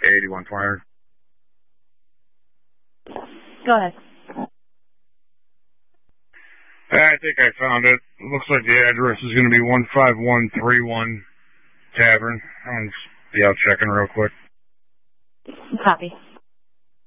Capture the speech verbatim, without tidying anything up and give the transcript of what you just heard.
eighty-one twenty. Go ahead. I think I found it. It looks like the address is going to be one five one three one Tavern. I'll be out checking real quick. Copy.